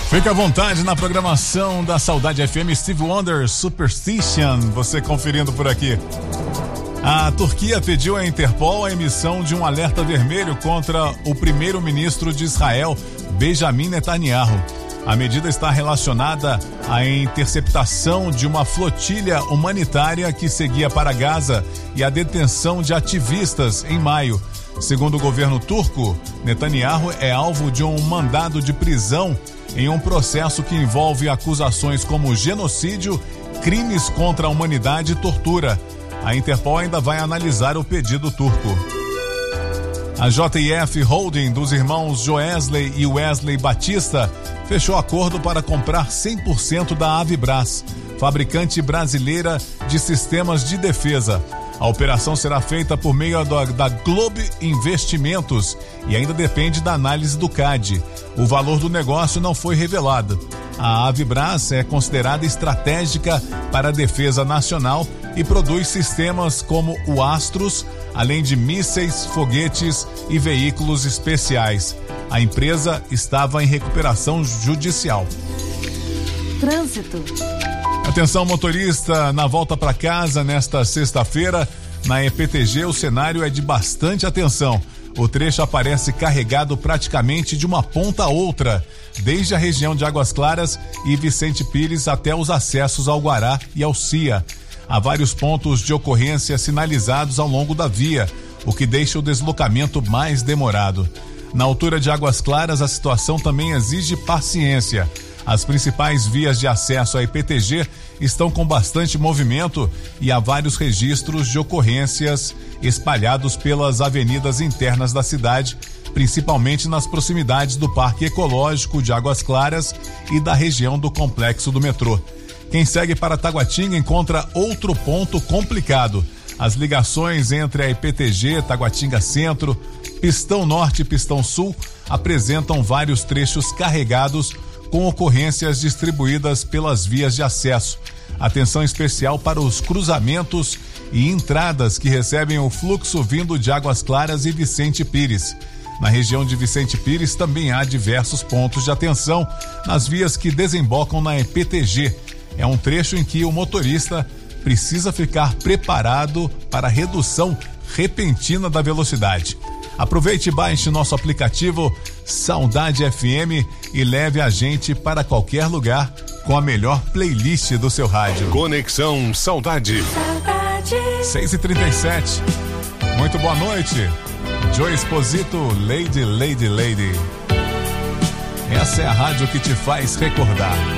Fica à vontade na programação da Saudade FM, Steve Wonder, Superstition, você conferindo por aqui. A Turquia pediu à Interpol a emissão de um alerta vermelho contra o primeiro-ministro de Israel, Benjamin Netanyahu. A medida está relacionada à interceptação de uma flotilha humanitária que seguia para Gaza e à detenção de ativistas em maio. Segundo o governo turco, Netanyahu é alvo de um mandado de prisão em um processo que envolve acusações como genocídio, crimes contra a humanidade e tortura. A Interpol ainda vai analisar o pedido turco. A JF Holding dos irmãos Joesley e Wesley Batista fechou acordo para comprar 100% da Avibras, fabricante brasileira de sistemas de defesa. A operação será feita por meio da Globe Investimentos e ainda depende da análise do CAD. O valor do negócio não foi revelado. A Avibras é considerada estratégica para a defesa nacional e produz sistemas como o Astros, além de mísseis, foguetes e veículos especiais. A empresa estava em recuperação judicial. Trânsito. Atenção motorista, na volta para casa nesta sexta-feira, na EPTG o cenário é de bastante atenção. O trecho aparece carregado praticamente de uma ponta a outra, desde a região de Águas Claras e Vicente Pires até os acessos ao Guará e ao CIA. Há vários pontos de ocorrência sinalizados ao longo da via, o que deixa o deslocamento mais demorado. Na altura de Águas Claras, a situação também exige paciência. As principais vias de acesso à EPTG estão com bastante movimento e há vários registros de ocorrências espalhados pelas avenidas internas da cidade, principalmente nas proximidades do Parque Ecológico de Águas Claras e da região do complexo do metrô. Quem segue para Taguatinga encontra outro ponto complicado. As ligações entre a EPTG, Taguatinga Centro, Pistão Norte e Pistão Sul apresentam vários trechos carregados com ocorrências distribuídas pelas vias de acesso. Atenção especial para os cruzamentos e entradas que recebem o fluxo vindo de Águas Claras e Vicente Pires. Na região de Vicente Pires também há diversos pontos de atenção nas vias que desembocam na EPTG. É um trecho em que o motorista precisa ficar preparado para a redução repentina da velocidade. Aproveite e baixe nosso aplicativo Saudade FM e leve a gente para qualquer lugar com a melhor playlist do seu rádio. Conexão Saudade. 6h37. Muito boa noite. Joe Esposito, Lady. Essa é a rádio que te faz recordar.